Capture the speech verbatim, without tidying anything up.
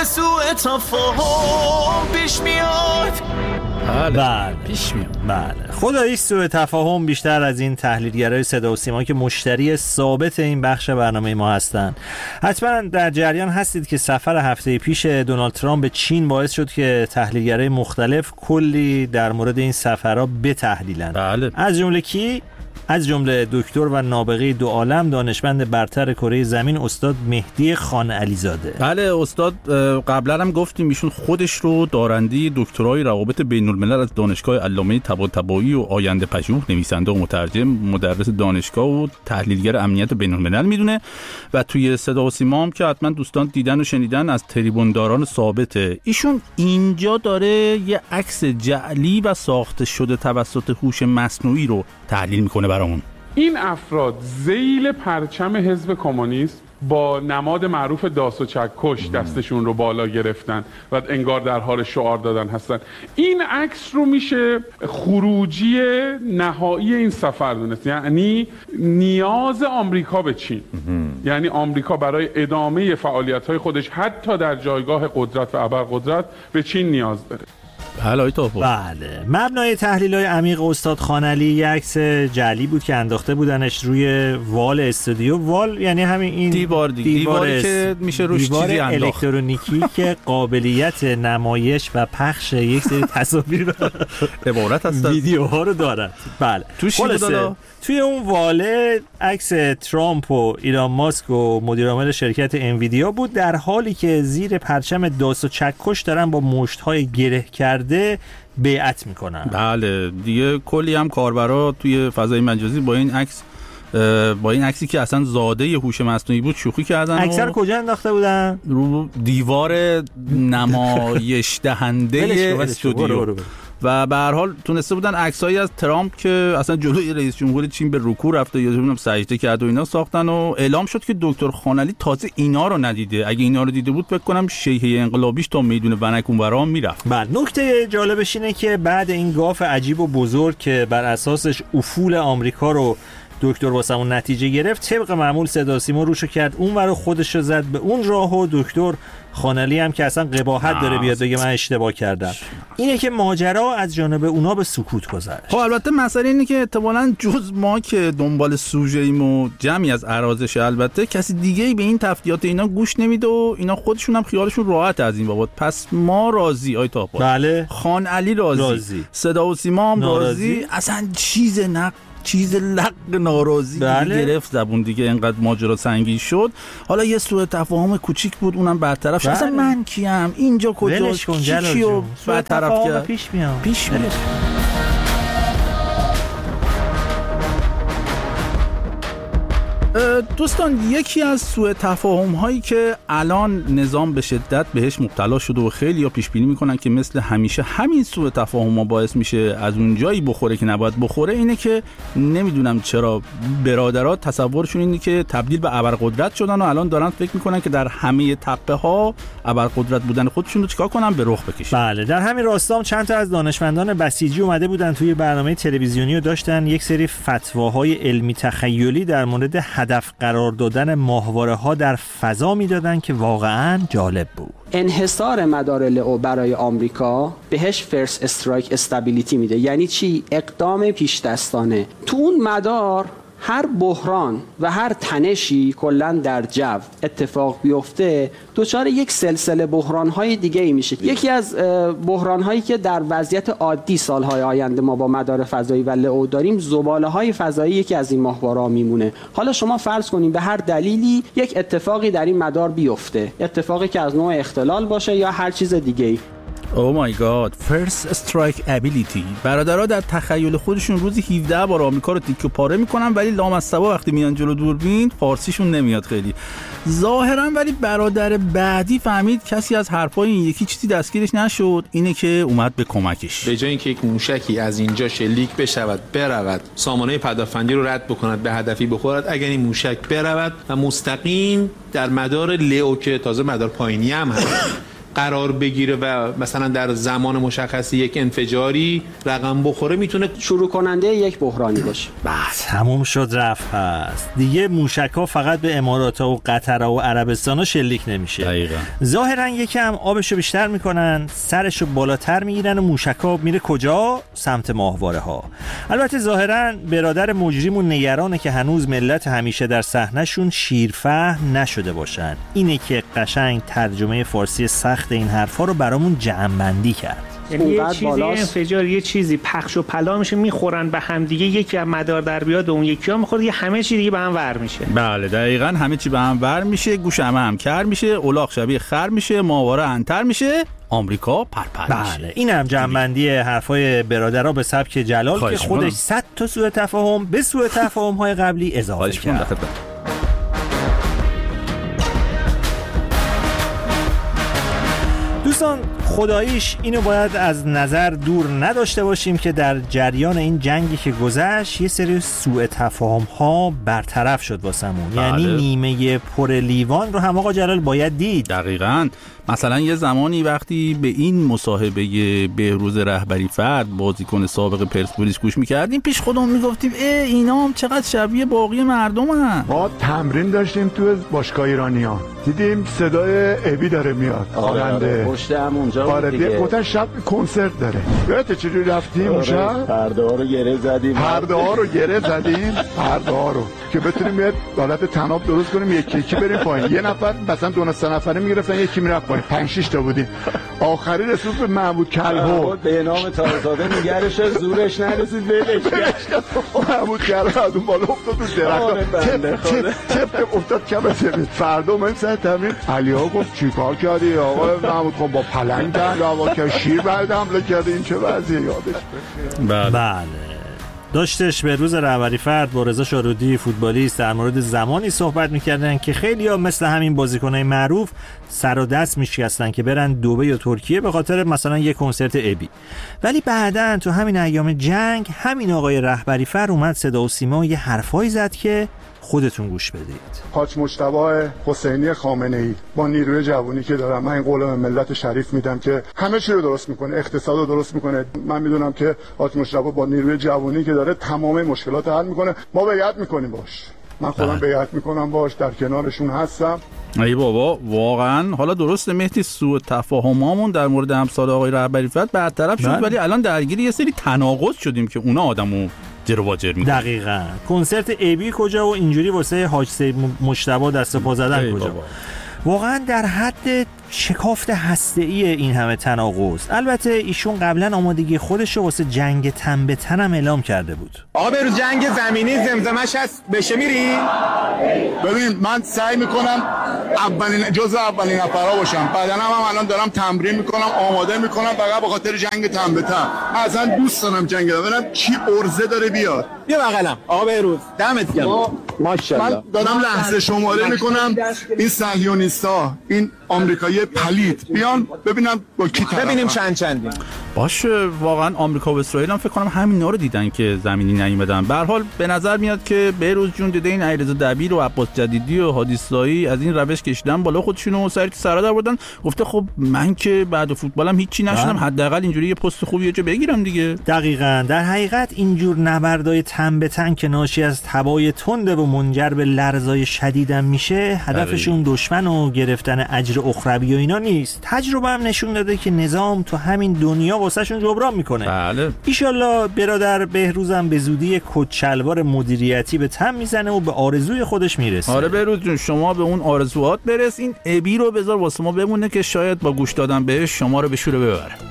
سوء تفاهم پیش میاد. بله پیش میاد. بله خدایی سوء تفاهم بیشتر از این تحلیلگرای صدا و سیما که مشتری ثابت این بخش برنامه ما هستن. حتما در جریان هستید که سفر هفته پیش دونالد ترامپ به چین باعث شد که تحلیلگرای مختلف کلی در مورد این سفرها بتحلیلن. بله. از جمله کی؟ از جمله دکتر و نابغه دو عالم دانشمند برتر کره زمین استاد مهدی خان علیزاده. بله استاد قبلا هم گفتیم ایشون خودش رو دارنده دکترای روابط بین الملل از دانشگاه علامه طباطبایی و آینده پژوه، نویسنده و مترجم، مدرس دانشگاه و تحلیلگر امنیت بین الملل میدونه و توی صدا و سیما هم که حتما دوستان دیدن و شنیدن از تریبونداران ثابته. ایشون اینجا داره یه عکس جعلی و ساخته شده توسط هوش مصنوعی رو تحلیل میکنه برامون. این افراد ذیل پرچم حزب کمونیست با نماد معروف داس و چکش دستشون رو بالا گرفتن و انگار در حال شعار دادن هستن. این عکس رو میشه خروجی نهایی این سفر دونست، یعنی نیاز آمریکا به چین. یعنی آمریکا برای ادامه فعالیت‌های خودش حتی در جایگاه قدرت و ابرقدرت به چین نیاز داره. بله مبنای تحلیل‌های عمیق استاد خانعلی یک عکس جعلی بود که انداخته بودنش روی وال استودیو. وال یعنی همین این دیوار دیگه، دیواری که میشه روش چیزی انداخت، الکترونیکی که قابلیت نمایش و پخش یک سری تصاویر عبارت هست ویدیوها رو دارد. بله خلاصه توی اون واله عکس ترامپ و ایلان ماسک و مدیرعامل شرکت انویدیا بود، در حالی که زیر پرچم داس و چکش دارن با مشت‌های گره کرده بیعت میکنن. بله دیگه کلی هم کاربرا توی فضای مجازی با این عکس با این عکسی که اصلا زاده ی هوش مصنوعی بود شوخی کردن. عکس رو کجا انداخته بودن؟ رو دیوار نمایش دهنده استودیو. و به هر حال تونسته بودن عکسایی از ترامپ که اصلا جلوی رئیس جمهور چین به رکوع رفته یا نمیدونم سجده کرد و اینا ساختن و اعلام شد که دکتر خانعلی تازه اینا رو ندیده. اگه اینا رو دیده بود فکر کنم شیهه انقلابیش تا میدون ونک اونورا میرفت. بله نکته جالبش اینه که بعد این گاف عجیب و بزرگ که بر اساسش افول آمریکا رو دکتر واسمون نتیجه گرفت، طبق معمول صدا سیما روشو کرد اون ور خودش رو زد به اون راه و دکتر خانعلی هم که اصلا قباحت داره بیاد بگه من اشتباه کردم. اینه که ماجرا از جانب اونا به سکوت گذشت. خب البته مسئله اینه که احتمالاً جز ما که دنبال سوژه‌ایم و جمعی از ارازش، البته کسی دیگه‌ای به این تفکیات اینا گوش نمیده و اینا خودشون هم خیالشون راحت از این بابت. پس ما راضی آی تاپا. بله خانعلی راضی. راضی. صدا و سیما هم راضی. اصلا چیز نق چیز لق ناراضی بله. گرفت زبون دیگه، اینقدر ماجرا سنگین شد. حالا یه سوء تفاهم کوچیک بود اونم برطرف شد. بله. اصلا من کیم اینجا کجاست کیو برطرف کرد پیش میام پیش میاد. دوستان یکی از سوء تفاهم هایی که الان نظام به شدت بهش مبتلا شده و خیلی ها پیش بینی میکنن که مثل همیشه همین سوء تفاهم ها باعث میشه از اون جایی بخوره که نباید بخوره، اینه که نمیدونم چرا برادرها تصورشون اینه که تبدیل به ابرقدرت شدن و الان دارن فکر میکنن که در همه تپه ها ابرقدرت بودن خودشون رو چیکار کنن، به رخ بکشن. بله در همین راستا چند تا از دانشمندان بسیجی اومده بودن توی برنامه تلویزیونی و داشتن یک سری فتواهای علمی تخیلی در مورد هدف قرار دادن ماهواره ها در فضا میدادن که واقعا جالب بود. انحصار مدار لئو برای آمریکا بهش فرست استرایک استابیلیتی میده. یعنی چی؟ اقدام پیش دستانه. تو اون مدار هر بحران و هر تنشی کلن در جو اتفاق بیفته دچار یک سلسله بحران‌های دیگه‌ای میشه. یکی از بحران‌هایی که در وضعیت عادی سال‌های آینده ما با مدار فضایی و لئو داریم، زباله‌های فضایی یکی از این ماهواره‌ها میمونه. حالا شما فرض کنین به هر دلیلی یک اتفاقی در این مدار بیفته، اتفاقی که از نوع اختلال باشه یا هر چیز دیگه‌ای. او مای گاد، فرست استرایک ابیلیتی. برادرها در تخیل خودشون روزی هفده بار آمریکا رو تیکه پاره میکنن، ولی لامصبا وقتی میان جلو دوربین فارسیشون نمیاد خیلی ظاهرا. ولی برادر بعدی فهمید کسی از حرفای این یکی چیزی دستگیرش نشد، اینه که اومد به کمکش. به جای اینکه یک موشکی از اینجا شلیک بشود برود سامانه پدافندی رو رد بکند به هدفی بخورد، اگر این موشک برود و مستقیم در مدار لئو که تازه مدار پایینی هم هست قرار بگیره و مثلا در زمان مشخصی یک انفجاری رقم بخوره میتونه شروع کننده یک بحرانی باشه. بس تموم شد رفت. هست دیگه موشک‌ها فقط به امارات و قطر و عربستان ها شلیک نمیشه. دقیقاً. ظاهرا یکم آبشو بیشتر میکنن، سرشو بالاتر میگیرن و موشک‌ها میره کجا؟ سمت ماهواره ها. البته ظاهرا برادر مجریمون نگرانه که هنوز ملت همیشه در صحنه‌شون شیرفهم نشده باشن. اینه که قشنگ ترجمه فارسی سخت این حرفا رو برامون جمع‌بندی کرد. یعنی یه چیزی انفجار، یه چیزی پخش و پلا میشه، میخورن به هم دیگه، یکی از مدار در بیاد و اون یکی ها میخوره، یه همه چی دیگه به هم ور میشه. بله دقیقاً، همه چی به هم ور میشه، گوش همه هم کر میشه، الاغ شبیه خر میشه، ماهواره انتر میشه، آمریکا پرپر میشه. بله این هم جمع‌بندی حرفای برادرها به سبک جلال که خودش صد تا سوء تفاهم به سوء تفاهم های قبلی اضافه کرد. دوستان خداییش اینو باید از نظر دور نداشته باشیم که در جریان این جنگی که گذشت یه سری سوء تفاهم ها برطرف شد واسمون. بله. یعنی نیمه پر لیوان رو هم آقا جلال باید دید. دقیقاً. مثلا یه زمانی وقتی به این مصاحبه بهروز رهبری فرد بازیکن سابق پرسپولیس گوش میکردیم، پیش خودمون میگفتیم ای اینا هم چقدر شبیه باقی مردمن. ما تمرین داشتیم تو باشگاه ایرانیان، دیدیم صدای ابی داره میاد خواننده پشت هم اونجا بود دیگه. گفتن شب کنسرت داره. یادت چجوری رفتیم اون شب؟ پرده ها رو گره زدیم. پرده ها رو گره زدیم، پرده ها رو که بتونیم یه حالت تناب درست کنیم، یکی یکی بریم پایین. یه نفر مثلا دو سه نفره میگرفتن، یکی میرفت پایین، پنج شش تا بودیم. آخری رسید به محمود کلهو به نام تازاده نگرش، زورش نرسید ولش کرد. محمود کلهو از اون بالا افتاد تو درخت، تپ تپ افتاد کم زمین. فردا من سر تمرین علیها گفت چیکار کردی آقا محمود؟ خب با پلنگ دعوا کرد، شیر بعد حمله کرد. این چه وضعیه یادش؟ بله بله داشتش به روز رهبری فرد با رضا شارودی فوتبالیست در مورد زمانی صحبت میکردن که خیلی‌ها مثل همین بازیکنای معروف سر و دست میشکستن که برن دبی یا ترکیه به خاطر مثلا یک کنسرت ابی. ولی بعداً تو همین ایام جنگ همین آقای رهبری فرد اومد صدا و سیما یه حرفایی زد که خودتون گوش بدید. حاج مجتبی حسینی خامنه‌ای با نیروی جوانی که دارم، من این قول به ملت شریف میدم که همه چی رو درست میکنه، اقتصاد رو درست میکنه. من میدونم که حاج مجتبی با نیروی جوانی که داره تمام مشکلات حل میکنه. ما بیعت میکنیم باش، من خودم بیعت میکنم باش، در کنارشون هستم. ای بابا واقعا. حالا درسته مهدی سوء تفاهمامون در مورد امثال آقای رهبری فرد برطرف شد، ولی الان درگیر یه سری تناقض شدیم که اونا آدمو جر و واجر میکنه. دقیقاً. کنسرت ابی کجا و اینجوری واسه حاج سید مجتبی دست و پا زدن کجا؟ واقعا در حد شکافت هسته‌ای این همه تناقض. البته ایشون قبلا آمادگی خودش رو واسه جنگ تن به تن هم اعلام کرده بود. آقا به روز جنگ زمینی زمزمش هست، بشه میری؟ ببین من سعی میکنم اولین جزء اولین نفرا باشم، بعدن هم, هم الان دارم تمرین میکنم، آماده میکنم فقط به خاطر جنگ تن به تن. اصلا دوست دارم جنگ ببینم کی ارزه داره بیاد. بیا بغلم آقا به روز دمت گرم. ماشاءالله. من دارم لحظه شماره میکنم این صهیونیستا، این آمریکایی پلید بیان ببینم با کی طرفن، ببینیم چند چندیم. باشه واقعا آمریکا و اسرائیل هم فکر کنم همینا رو دیدن که زمینی نیومدن. به هر حال به نظر میاد که بهروز جون دیده این علیرضا دبیر و عباس جدیدی و هادی اسلامی از این روش کشیدن بالا خودشونو سر تو سرا در بردن. گفته خب من که بعد فوتبالم هیچی نشدم، حداقل اینجوری یه پست خوبی یه جا بگیرم دیگه. دقیقاً. در حقیقت اینجور نبردای تن به تن که ناشی از تبای تنده و منجر به لرزای شدیدم میشه، هدفشون دشمن و گرفتن اجر اخروی و اینا نیست. تجربه هم نشون داده که نظام تو همین دنیا واسهشون جبران میکنه. بله. ایشالله برادر بهروزم به زودی کچلوار مدیریتی به تن میزنه و به آرزوی خودش میرسه. آره بهروز جون شما به اون آرزوات برس، این ابی رو بذار واسه ما بمونه که شاید با گوش دادن بهش شما رو به شوره ببره.